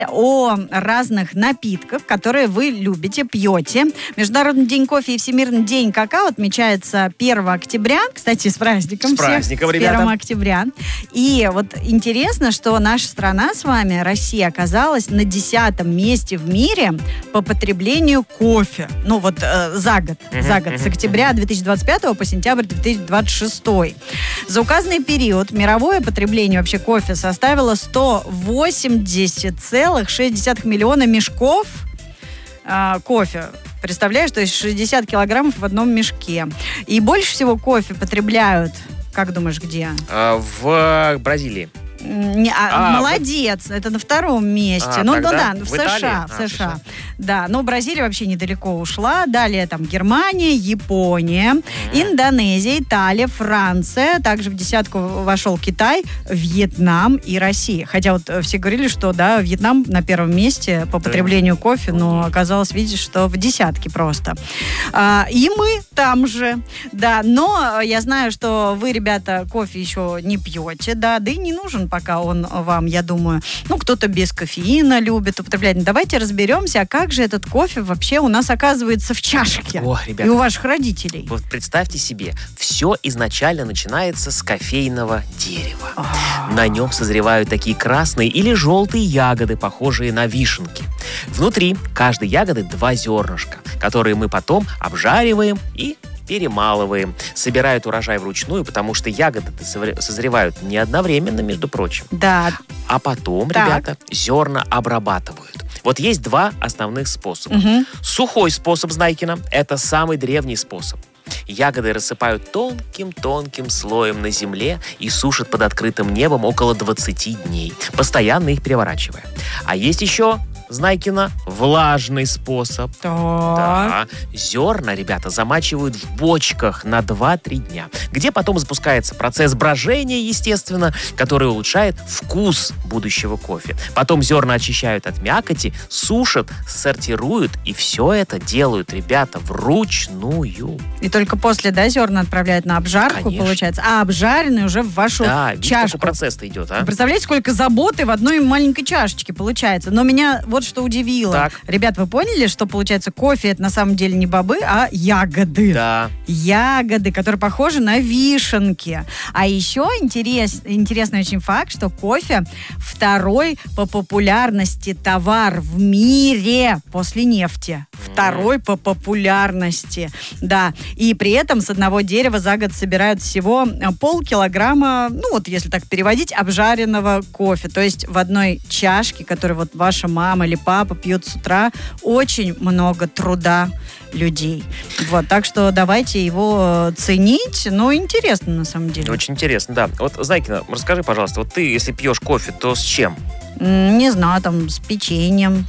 о разных напитках, которые вы любите, пьете. Международный день кофе и Всемирный день какао отмечается 1 октября. Кстати, с праздником. С праздником, всех, ребята. 1 октября. И вот интересно, что наша страна с вами, Россия, оказалась на 10-м месте в мире по потреблению кофе. Ну вот за год. С октября 2025 по сентябрь 2026. За указанный период мировое потребление вообще кофе составило 180,6 миллиона мешков кофе. Представляешь, то есть 60 килограммов в одном мешке. И больше всего кофе потребляют, как думаешь, где? В Бразилии. Молодец, это на 2-м месте. В США. В США. Да, но Бразилия вообще недалеко ушла. Далее там Германия, Япония, Индонезия, Италия, Франция. Также в десятку вошел Китай, Вьетнам и Россия. Хотя вот все говорили, что да, Вьетнам на 1-м месте по потреблению кофе, но оказалось, видишь, что в десятке просто. И мы там же. Да, но я знаю, что вы, ребята, кофе еще не пьете, да и не нужен пока он вам, я думаю. Кто-то без кофеина любит употреблять. Давайте разберемся, а как же этот кофе вообще у нас оказывается в чашке? Ребята, и у ваших родителей. Вот представьте себе, все изначально начинается с кофейного дерева. На нем созревают такие красные или желтые ягоды, похожие на вишенки. Внутри каждой ягоды 2 зернышка, которые мы потом обжариваем и перемалываем. Собирают урожай вручную, потому что ягоды созревают не одновременно, между прочим. Да. А потом, ребята, зерна обрабатывают. Вот есть 2 основных способа. Сухой способ Знайкина – это самый древний способ. Ягоды рассыпают тонким-тонким слоем на земле и сушат под открытым небом около 20 дней, постоянно их переворачивая. А есть еще, Знайкина, влажный способ. Да. Зерна, ребята, замачивают в бочках на 2-3 дня, где потом запускается процесс брожения, естественно, который улучшает вкус будущего кофе. Потом зерна очищают от мякоти, сушат, сортируют, и все это делают, ребята, вручную. И только после, зерна отправляют на обжарку, Конечно. Получается. А обжаренные уже в вашу чашку. Какой процесс-то идет, а? Представляете, сколько заботы в одной маленькой чашечке получается. Но меня вот что удивило. Так. Ребят, вы поняли, что получается кофе это на самом деле не бобы, а ягоды. Да. Ягоды, которые похожи на вишенки. А еще интересный очень факт, что кофе 2-й по популярности товар в мире после нефти. 2-й по популярности. Да. И при этом с одного дерева за год собирают всего полкилограмма, если так переводить, обжаренного кофе. То есть в одной чашке, которую вот ваша мама или папа пьют с утра, очень много труда людей. Так что давайте его ценить. Интересно на самом деле. Очень интересно, да. Вот, Знайкина, расскажи, пожалуйста, вот ты, если пьешь кофе, то с чем? Не знаю, с печеньем.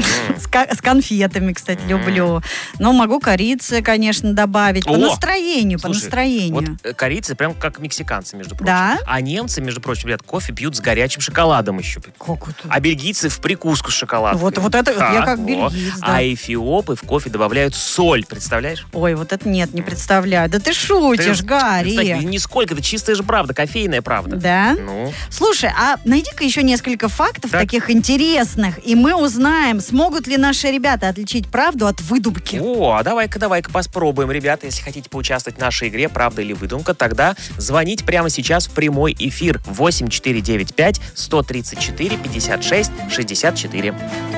С конфетами, кстати, люблю. Но могу корицы, конечно, добавить. По настроению. Вот корица прям как мексиканцы, между прочим. Да? А немцы, между прочим, ребят, кофе пьют с горячим шоколадом еще. Как это? А бельгийцы в прикуску с шоколадом. Вот это я как бельгиец, да. А эфиопы в кофе добавляют соль, представляешь? Ой, вот это нет, не представляю. Да ты шутишь, Гарри. Нисколько, это чистая же правда, кофейная правда. Да? Ну. Слушай, а найди-ка еще несколько фактов таких интересных, и мы узнаем, смогут ли наши ребята отличить правду от выдумки. А давай-ка попробуем, ребята. Если хотите поучаствовать в нашей игре «Правда или выдумка», тогда звоните прямо сейчас в прямой эфир 8495 134 56 64.